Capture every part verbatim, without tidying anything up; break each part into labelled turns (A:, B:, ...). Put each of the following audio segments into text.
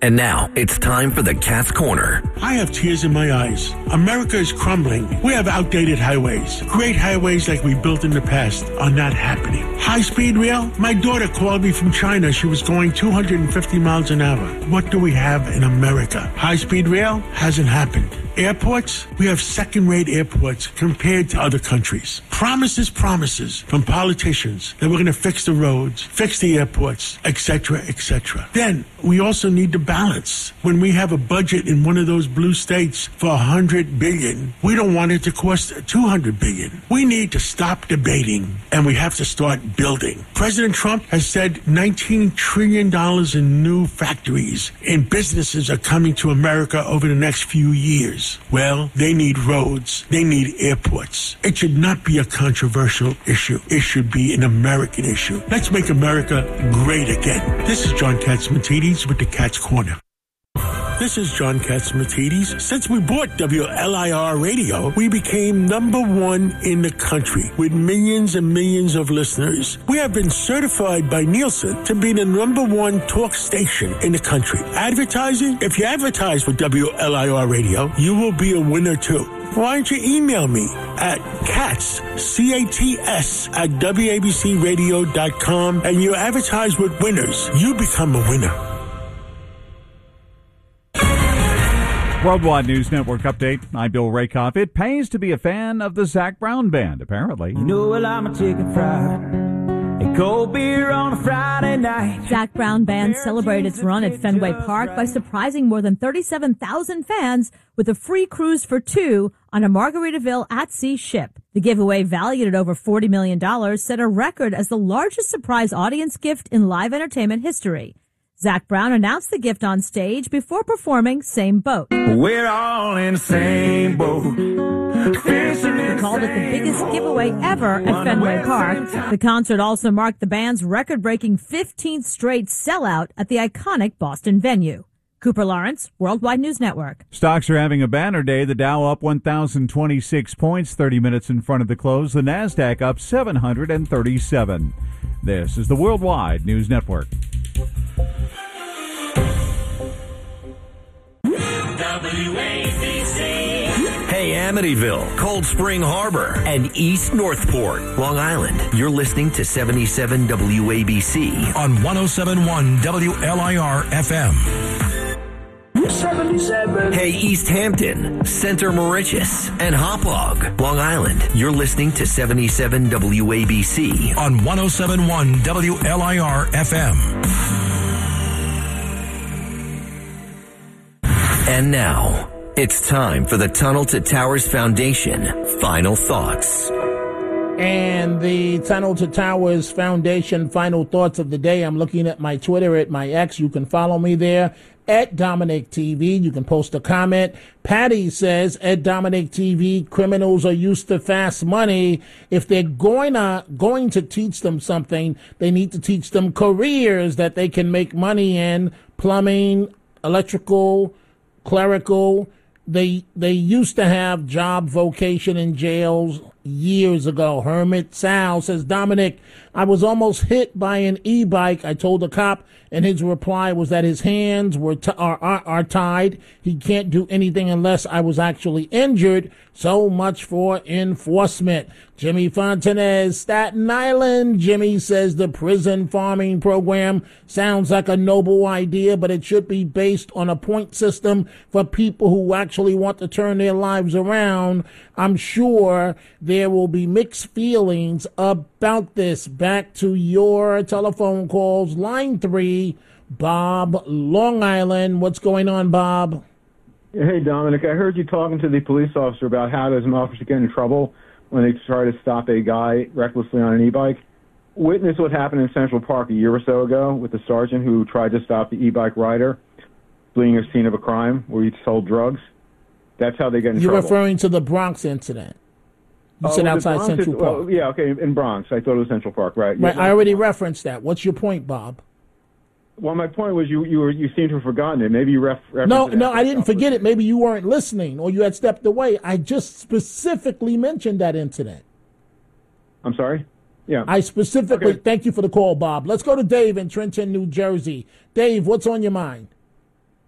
A: And now, it's time for the Cat's Corner.
B: I have tears in my eyes. America is crumbling. We have outdated highways. Great highways like we built in the past are not happening. High-speed rail? My daughter called me from China. She was going two hundred fifty miles an hour. What do we have in America? High-speed rail hasn't happened. Airports? We have second-rate airports compared to other countries. Promises, promises from politicians that we're going to fix the roads, fix the airports, et cetera, et cetera. Then we also need to balance. When we have a budget in one of those blue states for one hundred billion dollars, we don't want it to cost two hundred billion dollars. We need to stop debating, and we have to start building. President Trump has said nineteen trillion dollars in new factories and businesses are coming to America over the next few years. Well, they need roads. They need airports. It should not be a controversial issue. It should be an American issue. Let's make America great again. This is John Catsimatidis with the Cat's Corner. This is John Catsimatidis. Since we bought W L I R Radio, we became number one in the country with millions and millions of listeners. We have been certified by Nielsen to be the number one talk station in the country. Advertising? If you advertise with W L I R Radio, you will be a winner too. Why don't you email me at cats, C A T S, at W A B C radio dot com and you advertise with winners. You become a winner.
C: Worldwide News Network update. I'm Bill Rakoff. It pays to be a fan of the Zac Brown Band, apparently.
D: You know, well, I'm a chicken fried and cold beer on a Friday night.
E: Zac Brown Band celebrated its run at Fenway Park by surprising more than thirty-seven thousand fans with a free cruise for two on a Margaritaville at-sea ship. The giveaway, valued at over forty million dollars, set a record as the largest surprise audience gift in live entertainment history. Zac Brown announced the gift on stage before performing Same Boat.
D: We're all in the same boat.
E: He called it the biggest giveaway ever at Fenway Park. The concert also marked the band's record-breaking fifteenth straight sellout at the iconic Boston venue. Cooper Lawrence, Worldwide News Network.
C: Stocks are having a banner day. The Dow up one thousand twenty-six points, thirty minutes in front of the close. The NASDAQ up seven hundred thirty-seven. This is the Worldwide News Network.
A: W A B C. Hey, Amityville, Cold Spring Harbor, and East Northport, Long Island. You're listening to seventy-seven W A B C
F: on one oh seven point one W L I R F M.
A: seventy-seven. Hey, East Hampton, Center Mauritius, and Hauppauge, Long Island. You're listening to seventy-seven W A B C
F: on one oh seven point one W L I R F M.
A: And now, it's time for the Tunnel to Towers Foundation Final Thoughts.
G: And the Tunnel to Towers Foundation Final Thoughts of the day. I'm looking at my Twitter, at my X. You can follow me there, at Dominic T V. You can post a comment. Patty says, at Dominic T V, criminals are used to fast money. If they're going to, going to teach them something, they need to teach them careers that they can make money in. Plumbing, electrical, clerical. They they used to have job vocation in jails years ago. Hermit Sal says, Dominic, I was almost hit by an e-bike. I told the cop, and his reply was that his hands were t- are, are, are tied. He can't do anything unless I was actually injured. So much for enforcement. Jimmy Fontanez, Staten Island. Jimmy says the prison farming program sounds like a noble idea, but it should be based on a point system for people who actually want to turn their lives around. I'm sure there will be mixed feelings about this. Back to your telephone calls. Line three, Bob, Long Island. What's going on, Bob?
H: Hey, Dominic, I heard you talking to the police officer about how does an officer get in trouble when they try to stop a guy recklessly on an e-bike. Witness what happened in Central Park a year or so ago with the sergeant who tried to stop the e-bike rider fleeing a scene of a crime where he sold drugs. That's how they get in
G: You're
H: trouble.
G: You're referring to the Bronx incident. You
H: oh,
G: said outside
H: Bronx
G: Central
H: is,
G: Park.
H: Well, yeah, okay, in Bronx. I thought it was Central Park, right?
G: Right,
H: Yeah,
G: I already referenced that. What's your point, Bob?
H: Well, my point was you you were you seem to have forgotten it. Maybe you ref.
G: No, no, I didn't forget it. Maybe you weren't listening or you had stepped away. I just specifically mentioned that incident.
H: I'm sorry? Yeah.
G: I specifically,
H: okay.
G: Thank you for the call, Bob. Let's go to Dave in Trenton, New Jersey. Dave, what's on your mind?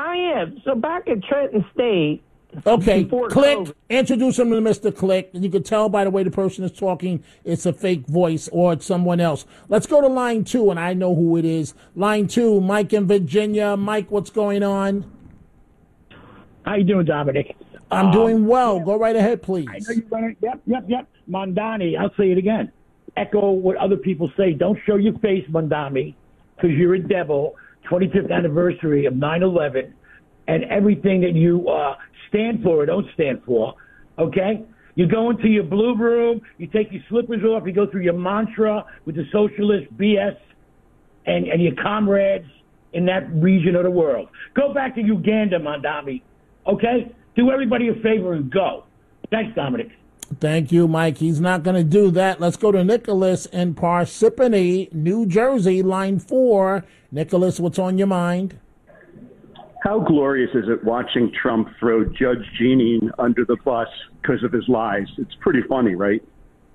I: I am. So back at Trenton State.
G: Okay,
I: before
G: Click.
I: COVID.
G: Introduce him to Mister Click. You can tell by the way the person is talking, it's a fake voice or it's someone else. Let's go to line two, and I know who it is. Line two, Mike in Virginia. Mike, what's going on?
J: How you doing, Dominic?
G: I'm
J: um,
G: doing well. Go right ahead, please.
J: I know you're going to. Yep, yep, yep. Mondani, I'll say it again. Echo what other people say. Don't show your face, Mondani, because you're a devil. twenty-fifth anniversary of nine eleven, and everything that you uh, stand for or don't stand for, okay? You go into your blue room, you take your slippers off, you go through your mantra with the socialist B S and, and your comrades in that region of the world. Go back to Uganda, Mondami, okay? Do everybody a favor and go. Thanks, Dominic.
G: Thank you, Mike. He's not going to do that. Let's go to Nicholas in Parsippany, New Jersey, line four. Nicholas, what's on your mind?
K: How glorious is it watching Trump throw Judge Jeanine under the bus because of his lies? It's pretty funny, right?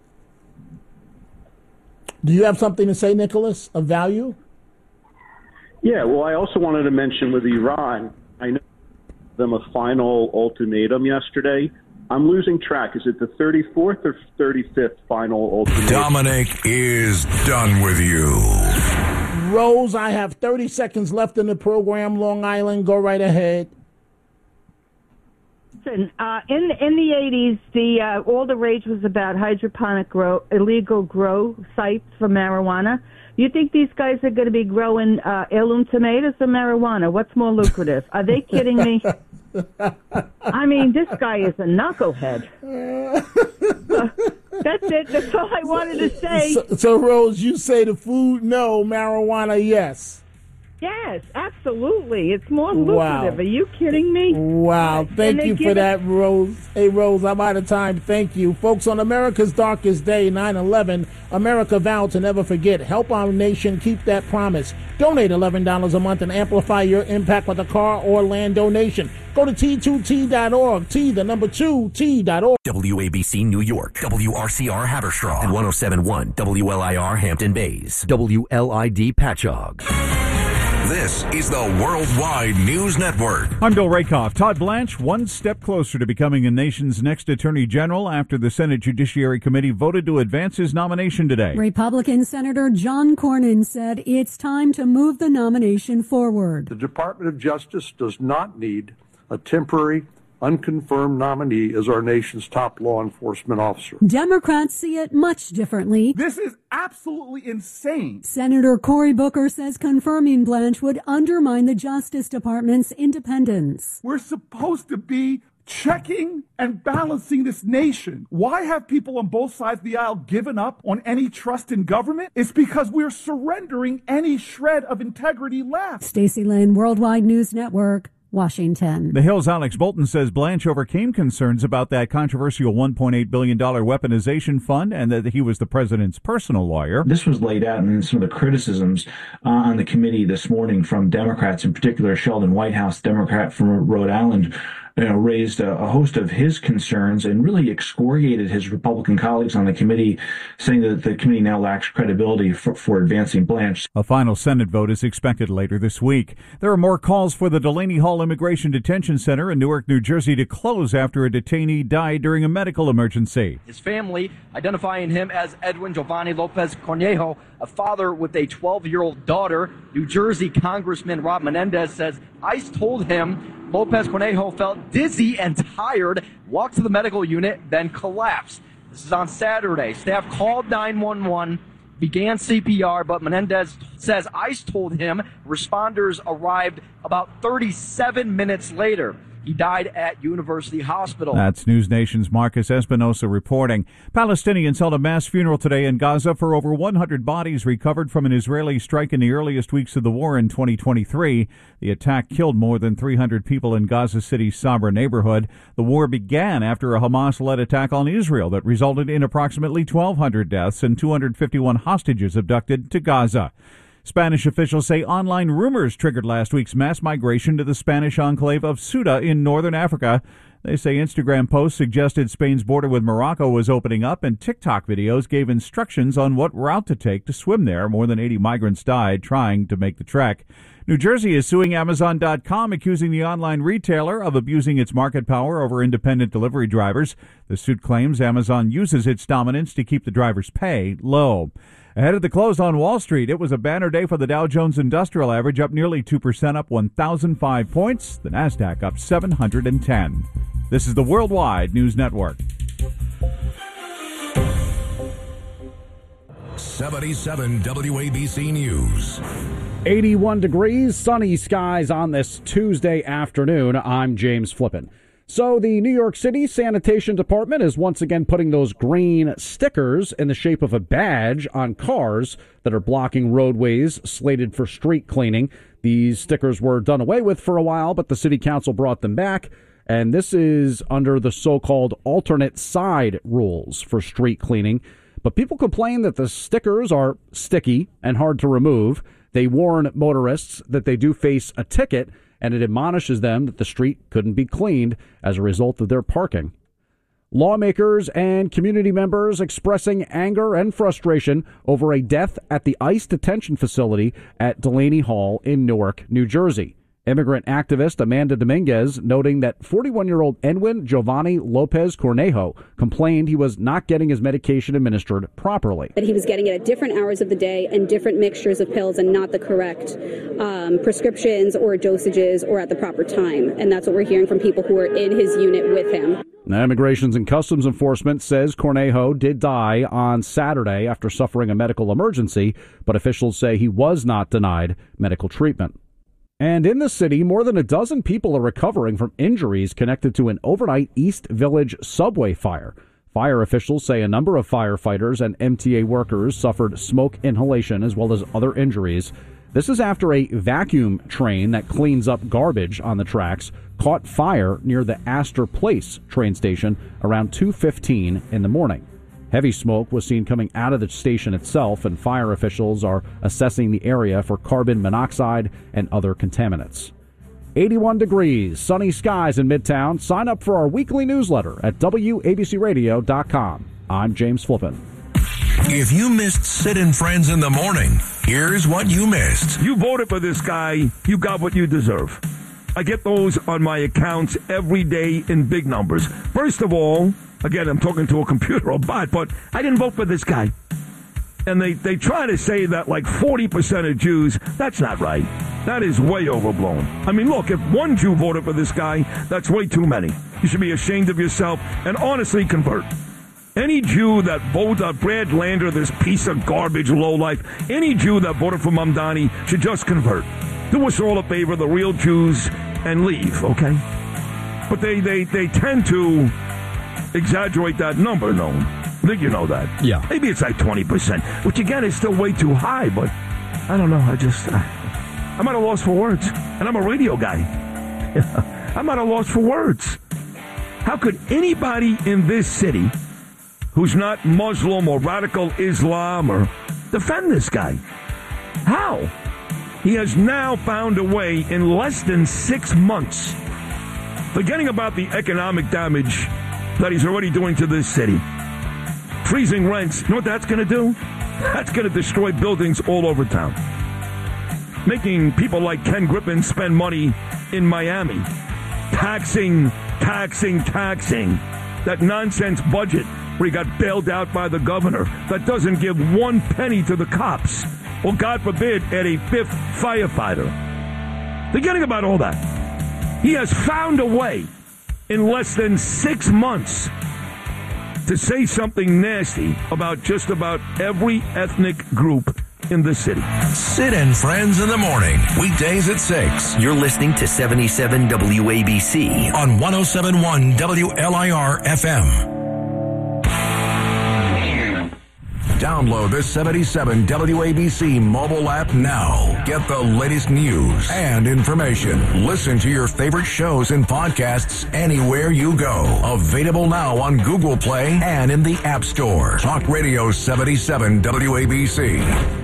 G: Do you have something to say, Nicholas, of value?
K: Yeah, well, I also wanted to mention with Iran, I know them a final ultimatum yesterday. I'm losing track. Is it the thirty-fourth or thirty-fifth final ultimatum?
F: Dominic is done with you.
G: Rose, I have thirty seconds left in the program. Long Island, go right ahead.
L: Listen, uh, in in the eighties, the uh, all the rage was about hydroponic grow, illegal grow sites for marijuana. You think these guys are going to be growing uh, heirloom tomatoes or marijuana? What's more lucrative? Are they kidding me? I mean, this guy is a knucklehead. Uh, that's it. That's all I wanted to say.
G: So, so, Rose, you say the food no, marijuana yes.
L: Yes, absolutely. It's more lucrative.
G: Wow.
L: Are you kidding me?
G: Wow. Thank you for that, Rose. Hey, Rose, I'm out of time. Thank you. Folks, on America's darkest day, nine eleven, America vowed to never forget. Help our nation keep that promise. Donate eleven dollars a month and amplify your impact with a car or land donation. Go to T two T dot org. T, the number two, T dot org.
A: W A B C New York, W R C R Haverstraw, and one oh seven point one W L I R Hampton Bays, W L I D Patchogue.
F: This is the Worldwide News Network.
C: I'm Bill Rakoff. Todd Blanche, one step closer to becoming the nation's next Attorney General after the Senate Judiciary Committee voted to advance his nomination today.
M: Republican Senator John Cornyn said it's time to move the nomination forward.
N: The Department of Justice does not need a temporary, unconfirmed nominee as our nation's top law enforcement officer.
M: Democrats see it much differently.
O: This is absolutely insane.
M: Senator Cory Booker says confirming Blanche would undermine the Justice Department's independence.
O: We're supposed to be checking and balancing this nation. Why have people on both sides of the aisle given up on any trust in government? It's because we're surrendering any shred of integrity left.
M: Stacey Lynn, Worldwide News Network, Washington.
C: The Hill's Alex Bolton says Blanche overcame concerns about that controversial one point eight billion dollars weaponization fund and that he was the president's personal lawyer.
P: This was laid out in some of the criticisms uh, on the committee this morning from Democrats, in particular Sheldon Whitehouse, Democrat from Rhode Island, you know, raised a, a host of his concerns and really excoriated his Republican colleagues on the committee, saying that the committee now lacks credibility for, for advancing Blanche.
C: A final Senate vote is expected later this week. There are more calls for the Delaney Hall Immigration Detention Center in Newark, New Jersey to close after a detainee died during a medical emergency.
Q: His family identifying him as Edwin Giovanni Lopez Cornejo, a father with a twelve-year-old daughter. New Jersey Congressman Rob Menendez says ICE told him Lopez Cornejo felt dizzy and tired, walked to the medical unit, then collapsed. This is on Saturday. Staff called nine one one, began C P R, but Menendez says ICE told him responders arrived about thirty-seven minutes later. He died at University Hospital.
C: That's News Nation's Marcus Espinosa reporting. Palestinians held a mass funeral today in Gaza for over one hundred bodies recovered from an Israeli strike in the earliest weeks of the war in twenty twenty-three. The attack killed more than three hundred people in Gaza City's Sabra neighborhood. The war began after a Hamas-led attack on Israel that resulted in approximately twelve hundred deaths and two hundred fifty-one hostages abducted to Gaza. Spanish officials say online rumors triggered last week's mass migration to the Spanish enclave of Ceuta in northern Africa. They say Instagram posts suggested Spain's border with Morocco was opening up, and TikTok videos gave instructions on what route to take to swim there. More than eighty migrants died trying to make the trek. New Jersey is suing Amazon dot com, accusing the online retailer of abusing its market power over independent delivery drivers. The suit claims Amazon uses its dominance to keep the drivers' pay low. Ahead of the close on Wall Street, it was a banner day for the Dow Jones Industrial Average, up nearly two percent, up one thousand five points. The Nasdaq up seven hundred ten. This is the Worldwide News Network.
F: seventy-seven W A B C News.
R: eighty-one degrees, sunny skies on this Tuesday afternoon. I'm James Flippin. So the New York City Sanitation Department is once again putting those green stickers in the shape of a badge on cars that are blocking roadways slated for street cleaning. These stickers were done away with for a while, but the city council brought them back. And this is under the so-called alternate side rules for street cleaning. But people complain that the stickers are sticky and hard to remove. They warn motorists that they do face a ticket, and it admonishes them that the street couldn't be cleaned as a result of their parking. Lawmakers and community members expressing anger and frustration over a death at the ICE detention facility at Delaney Hall in Newark, New Jersey. Immigrant activist Amanda Dominguez noting that forty-one-year-old Edwin Giovanni Lopez Cornejo complained he was not getting his medication administered properly.
S: That he was getting it at different hours of the day and different mixtures of pills and not the correct um, prescriptions or dosages or at the proper time. And that's what we're hearing from people who are in his unit with him.
R: Now, Immigrations and Customs Enforcement says Cornejo did die on Saturday after suffering a medical emergency, but officials say he was not denied medical treatment. And in the city, more than a dozen people are recovering from injuries connected to an overnight East Village subway fire. Fire officials say a number of firefighters and M T A workers suffered smoke inhalation as well as other injuries. This is after a vacuum train that cleans up garbage on the tracks caught fire near the Astor Place train station around two fifteen in the morning. Heavy smoke was seen coming out of the station itself, and fire officials are assessing the area for carbon monoxide and other contaminants. eighty-one degrees, sunny skies in Midtown. Sign up for our weekly newsletter at W A B C radio dot com. I'm James Flippin.
F: If you missed Sid and Friends in the morning, here's what you missed.
T: You voted for this guy, you got what you deserve. I get those on my accounts every day in big numbers. First of all, again, I'm talking to a computer or bot, but I didn't vote for this guy. And they, they try to say that like forty percent of Jews, that's not right. That is way overblown. I mean, look, if one Jew voted for this guy, that's way too many. You should be ashamed of yourself and honestly convert. Any Jew that voted for Brad Lander, this piece of garbage lowlife, any Jew that voted for Mamdani should just convert. Do us all a favor, the real Jews, and leave, okay? But they, they, they tend to exaggerate that number, no? I think you know that.
R: Yeah.
T: Maybe it's like twenty percent, which again is still way too high, but I don't know. I just, uh, I'm at a loss for words. And I'm a radio guy. I'm at a loss for words. How could anybody in this city who's not Muslim or radical Islam or defend this guy? How? He has now found a way in less than six months, forgetting about the economic damage that he's already doing to this city. Freezing rents, you know what that's going to do? That's going to destroy buildings all over town. Making people like Ken Griffin spend money in Miami. Taxing, taxing, taxing. That nonsense budget where he got bailed out by the governor that doesn't give one penny to the cops. Or, God forbid, add a fifth firefighter. Forgetting about all that. He has found a way in less than six months to say something nasty about just about every ethnic group in the city.
F: Sid and Friends in the morning, weekdays at six.
A: You're listening to seventy-seven W A B C
F: on one oh seven point one W L I R F M. Download the seventy-seven W A B C mobile app now. Get the latest news and information. Listen to your favorite shows and podcasts anywhere you go. Available now on Google Play and in the App Store. Talk Radio seventy-seven W A B C.